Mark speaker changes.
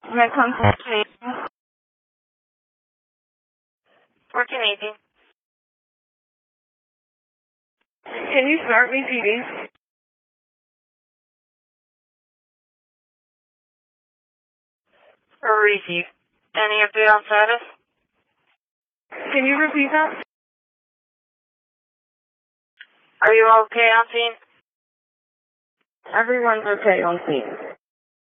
Speaker 1: When it comes to meeting,
Speaker 2: What can I do?
Speaker 1: can you start me CDs?
Speaker 2: Or receive? Any update on status?
Speaker 1: Can you repeat that?
Speaker 2: Are you okay on scene?
Speaker 1: Everyone's okay on scene.